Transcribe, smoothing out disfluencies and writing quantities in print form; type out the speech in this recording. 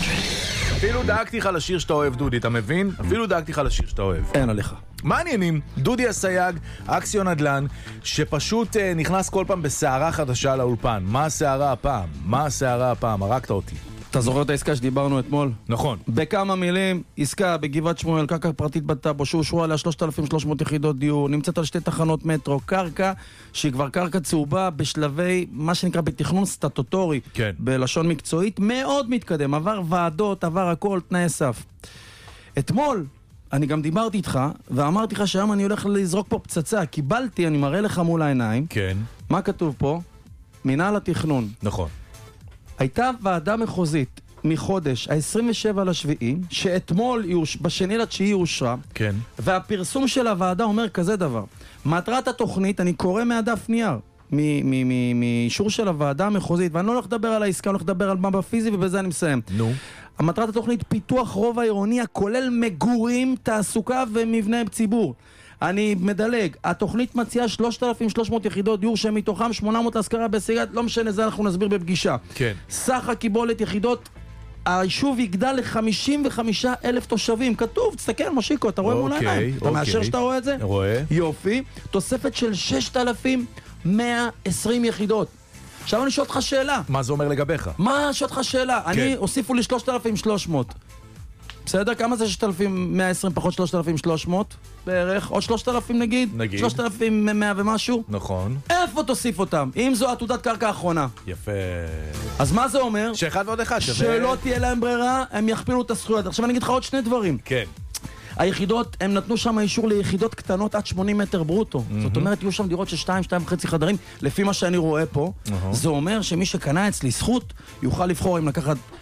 אפילו דאגתי לך לשיר שאתה אוהב, דודי, אתה מבין? אפילו דאגתי לך לשיר שאתה אוהב. אין עליך. מעניינים, דודי הסייג, אקסיון נדל"ן, שפשוט נכנס כל פעם בסערה חדשה לאולפן. מה הסערה הפעם? מה הסערה הפעם? הרגת אותי. אתה זוכר את העסקה שדיברנו אתמול? נכון. בכמה מילים, עסקה בגבעת שמואל, קרקע פרטית בטאבו, שאושרו עליה 3,300 יחידות דיור, נמצאת על 2 תחנות מטרו, קרקע שהיא כבר קרקע צהובה בשלבי, מה שנקרא בתכנון סטטוטורי, כן. בלשון מקצועית, מאוד מתקדם, עבר ועדות, עבר הכל, תנאי סף. אתמול, אני גם דיברתי איתך, ואמרתי לך שהיום אני הולך לזרוק פה פצצה, קיבלתי, אני מראה לך מול העיניים. כן. מה כתוב פה? מינהל התכנון. נכון. הייתה ועדה מחוזית מחודש ה-27 לשביעי, שאתמול בשני לתשיעי אושרה, כן. והפרסום של הוועדה אומר כזה דבר. מטרת התוכנית, אני קורא מהדף נייר, מאישור של הוועדה המחוזית, ואני לא הולך לדבר על העסקה, אני הולך לדבר על מה בפיזי, ובזה אני מסיים. נו. המטרת התוכנית פיתוח רוב העירוני, הכולל מגורים, תעסוקה ומבנה ציבור. אני מדלג, התוכנית מציעה 3,300 יחידות דיור שמתוכם 800 להשכרה בהישג, לא משנה, זה אנחנו נסביר בפגישה. כן. סך הקיבולת יחידות, היישוב יגדל ל-55,000 תושבים. כתוב, תסתכל משיקו, אתה רואה מול העיניים. אתה מאשר שאתה רואה את זה? רואה. יופי. תוספת של 6,120 יחידות. עכשיו אני שואל אותך שאלה. מה זה אומר לגביך? מה שואל אותך שאלה? אני הוסיפו לי 3,300. בסדר? כמה זה 6,120 פחות 3,300? בערך. עוד 3,000 נגיד? 3,100 ומשהו? נכון. איפה תוסיף אותם? אם זו עתודת קרקע האחרונה. יפה. אז מה זה אומר? שאחד ועוד אחד שווה. שלא תהיה להם ברירה, הם יכפילו את הזכויות. עכשיו אני אגיד לך עוד 2 דברים. כן. היחידות, הם נתנו שם אישור ליחידות קטנות עד 80 מטר ברוטו. זאת אומרת, יהיו שם דירות של 2.5 חדרים. לפי מה שאני רואה פה, זה אומר שמי שקנה אצלי זכות, יוכל לבחור אם לקחת